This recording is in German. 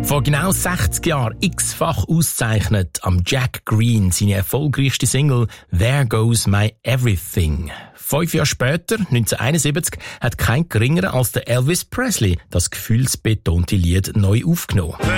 Vor genau 60 Jahren x-fach auszeichnet am Jack Green seine erfolgreichste Single «There Goes My Everything». 5 Jahre später, 1971, hat kein geringerer als der Elvis Presley das gefühlsbetonte Lied neu aufgenommen.